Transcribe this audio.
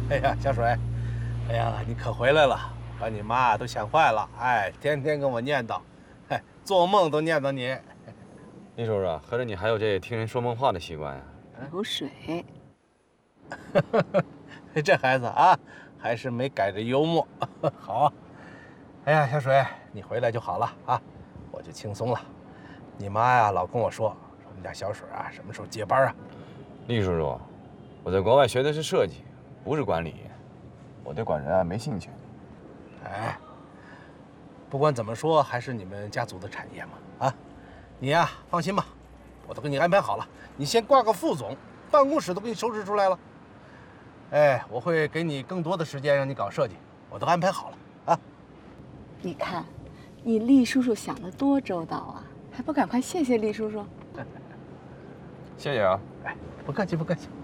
哎呀，小水，哎呀，你可回来了，把你妈都想坏了，哎，天天跟我念叨，哎，做梦都念叨你。 厉叔叔，合着你还有这听人说梦话的习惯呀？ 有水。 这孩子啊，还是没改这幽默。好啊，哎呀，小水，你回来就好了啊，我就轻松了。你妈呀，老跟我说我们家小水啊，什么时候接班啊？ 厉叔叔，我在国外学的是设计，不是管理，我对管人啊没兴趣。 哎，不管怎么说，还是你们家族的产业嘛。啊，你呀，放心吧，我都给你安排好了。你先挂个副总，办公室都给你收拾出来了。哎，我会给你更多的时间让你搞设计，我都安排好了啊。 你看，你厉叔叔想得多周到啊，还不赶快谢谢厉叔叔？ 谢谢啊。 哎，不客气，不客气。